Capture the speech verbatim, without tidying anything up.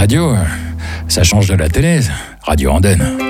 radio, ça change de la télé. Radio Andenne.